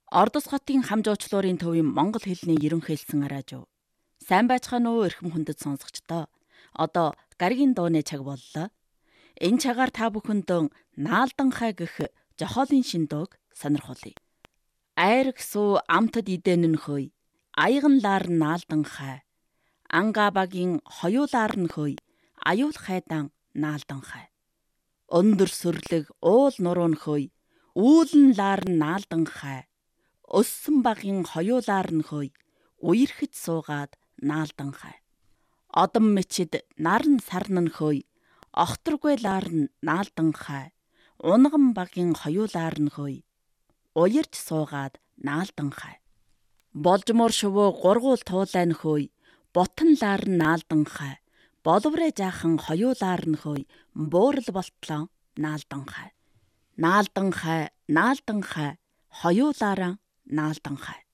Ордос хотын хамжуучлуурын төвийн монгол хэлний ерөнхийлсөн араажив. Сайн байцгаана уу эрхэм хүндэт сонсогчдоо. Одоо гаригийн дууны цаг боллоо. Энэ цагаар та бүхэнд наалдан хай гэх жохоолын шиндөөг сонирхуулъя. Айраг суу амтад идэнэн хөөй. Аяган-лаар наалдан хай. Ангабагийн хоёулаар нь хөөй. Аюул хайдан наалдан хай. Өндөр сүрлэг уул нуруу нь хөөй. Үүлэн-лаар наалдан хай. Өссөн багийн хоёулаар нь хөөй. Үерхэд суугаад наалдан хай. Одон мичид наран сарн нь хөөй. Охторгүй-лаар нь наалдан хай. Унган багийн хоёулаар нь хөөй. Уярж суугаад наалдан хай. Болжмоор шувуу гургуул туулай нь хөөй. Ботон-лаар нь наалдан хай. Боловрэ жаахан хоёулаар нь хөөй. Буурал болтлоо наалдан хай. Наалдан хай, наалдан хай. Хоёулаараа наалдан хай.